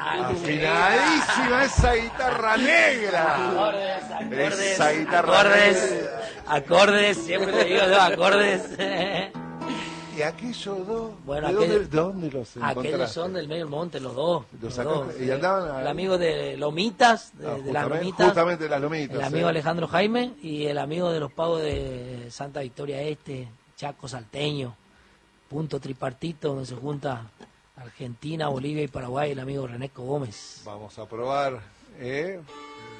Afinadísima esa guitarra negra. Esa guitarra Acordes, siempre te digo dos acordes. ¿Y aquellos dos? Bueno, ¿De dónde los encontraste? Aquellos son del medio del monte, los dos. ¿Y andaban? El amigo de Lomitas, de las Lomitas. Justamente de las Lomitas. El amigo Alejandro Jaime y el amigo de los pagos de Santa Victoria Este, Chaco Salteño, punto tripartito, donde se junta Argentina, Bolivia y Paraguay, el amigo René Gómez. Vamos a probar,